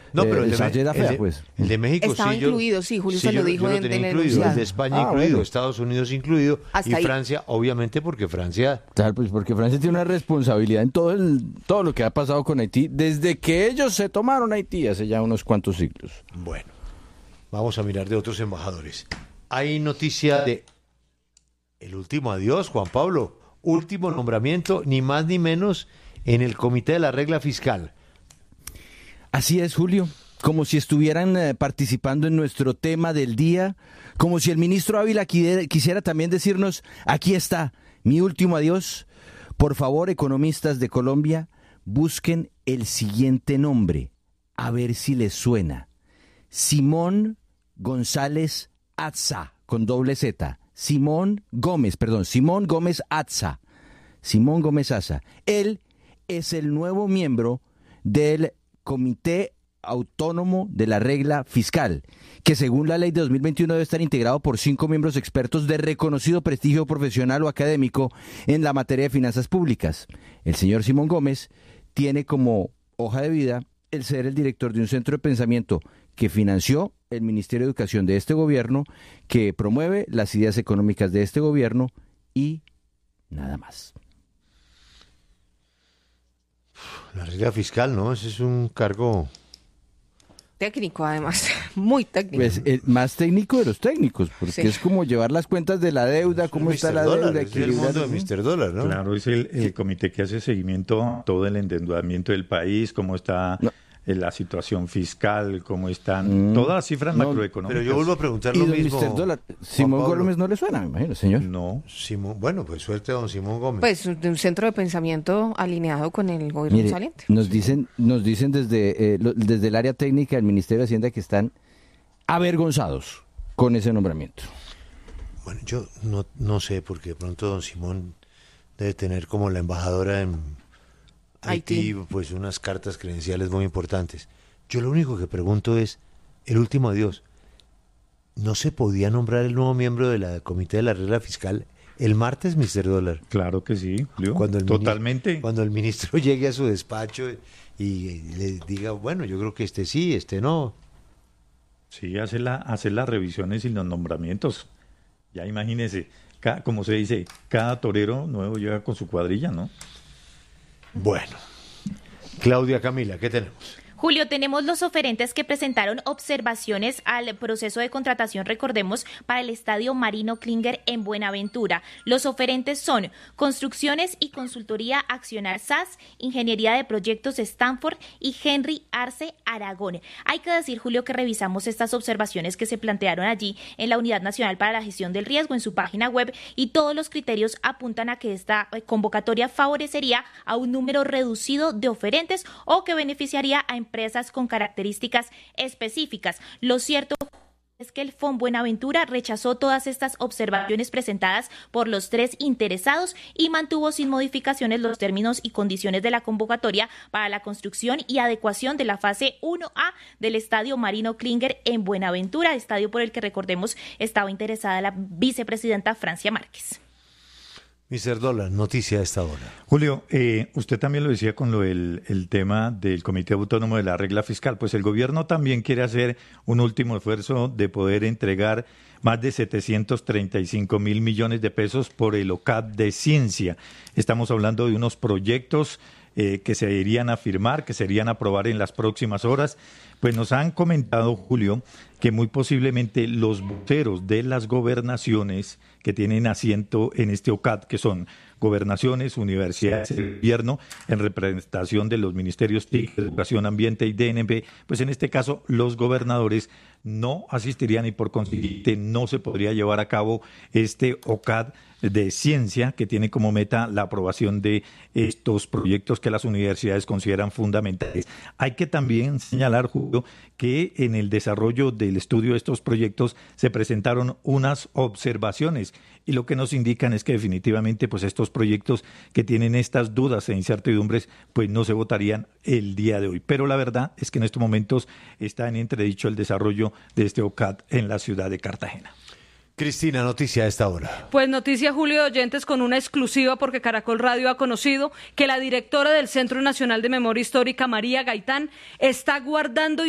No, pero el de México estaba sí, incluido, sí, Julio se lo dijo yo lo en tenía el incluido, enunciado. el de España incluido, bueno. Estados Unidos incluido, Hasta y ahí. Francia, obviamente, porque Francia... Claro, pues porque Francia tiene una responsabilidad en todo lo que ha pasado con Haití desde que ellos se tomaron Haití hace ya unos cuantos siglos. Bueno, vamos a mirar de otros embajadores. Hay noticia de el último adiós, Juan Pablo, último nombramiento, ni más ni menos, en el Comité de la Regla Fiscal. Así es, Julio, como si estuvieran participando en nuestro tema del día, como si el ministro Ávila quisiera también decirnos, aquí está, mi último adiós. Por favor, economistas de Colombia, busquen el siguiente nombre, a ver si les suena. Simón González Atza, con doble Z. Simón Gómez Atza. Simón Gómez Atza. Él es el nuevo miembro del Comité Autónomo de la Regla Fiscal, que según la ley de 2021 debe estar integrado por 5 miembros expertos de reconocido prestigio profesional o académico en la materia de finanzas públicas. El señor Simón Gómez tiene como hoja de vida el ser el director de un centro de pensamiento que financió el Ministerio de Educación de este gobierno, que promueve las ideas económicas de este gobierno y nada más. La regla fiscal, ¿no? Ese es un cargo... Técnico, además, muy técnico. Pues el más técnico de los técnicos, porque sí, es como llevar las cuentas de la deuda, cómo está la deuda. Es el mundo de Mr. Dólar, ¿no? Claro, es el comité que hace seguimiento a todo el endeudamiento del país, cómo está la situación fiscal, cómo están todas las cifras macroeconómicas. Pero yo vuelvo a preguntar lo mismo. Mr. Dólar, Simón Gómez no le suena, me imagino, señor. No. Bueno, pues suerte a don Simón Gómez. Pues de un centro de pensamiento alineado con el gobierno saliente. Nos dicen desde el área técnica del Ministerio de Hacienda que están avergonzados con ese nombramiento. Bueno, yo no sé, porque de pronto don Simón debe tener como la embajadora en Haití, pues unas cartas credenciales muy importantes. Yo lo único que pregunto es, el último adiós, ¿no se podía nombrar el nuevo miembro del Comité de la Regla Fiscal el martes, Mr. Dólar? Claro que sí, Julio. Totalmente. Cuando el ministro llegue a su despacho y le diga, bueno, yo creo que este sí, este no. Sí, hacer las revisiones y los nombramientos. Ya imagínese, como se dice, cada torero nuevo llega con su cuadrilla, ¿no? Bueno, Claudia Camila, ¿qué tenemos? Julio, tenemos los oferentes que presentaron observaciones al proceso de contratación, recordemos, para el Estadio Marino Klinger en Buenaventura. Los oferentes son Construcciones y Consultoría Accionar SAS, Ingeniería de Proyectos Stanford y Henry Arce Aragón. Hay que decir, Julio, que revisamos estas observaciones que se plantearon allí en la Unidad Nacional para la Gestión del Riesgo en su página web, y todos los criterios apuntan a que esta convocatoria favorecería a un número reducido de oferentes o que beneficiaría a empresas con características específicas. Lo cierto es que el FON Buenaventura rechazó todas estas observaciones presentadas por los 3 interesados y mantuvo sin modificaciones los términos y condiciones de la convocatoria para la construcción y adecuación de la fase 1A del Estadio Marino Klinger en Buenaventura, estadio por el que, recordemos, estaba interesada la vicepresidenta Francia Márquez. Mr. Dólar, noticia a esta hora. Julio, usted también lo decía con el tema del Comité Autónomo de la Regla Fiscal. Pues el gobierno también quiere hacer un último esfuerzo de poder entregar más de 735 mil millones de pesos por el OCAD de ciencia. Estamos hablando de unos proyectos que se irían a firmar, que se irían a aprobar en las próximas horas. Pues nos han comentado, Julio, que muy posiblemente los voceros de las gobernaciones que tienen asiento en este OCAD, que son gobernaciones, universidades, el gobierno, en representación de los ministerios TIC, Educación, Ambiente y DNB, pues en este caso los gobernadores no asistirían y por consiguiente no se podría llevar a cabo este OCAD de ciencia que tiene como meta la aprobación de estos proyectos que las universidades consideran fundamentales. Hay que también señalar, Julio, que en el desarrollo del estudio de estos proyectos se presentaron unas observaciones y lo que nos indican es que definitivamente pues estos proyectos que tienen estas dudas e incertidumbres pues no se votarían el día de hoy. Pero la verdad es que en estos momentos está en entredicho el desarrollo de este OCAD en la ciudad de Cartagena. Cristina, noticia a esta hora. Pues noticia, Julio, de oyentes, con una exclusiva, porque Caracol Radio ha conocido que la directora del Centro Nacional de Memoria Histórica, María Gaitán, está guardando